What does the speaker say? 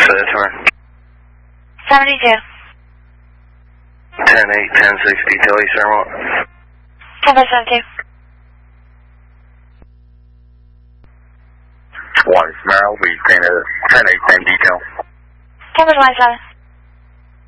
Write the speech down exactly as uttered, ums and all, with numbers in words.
That's right. seventy-two. ten eight, ten six, detail East Airmont. ten five seven two. One Merrill, we ten eight, ten detail. ten five seven.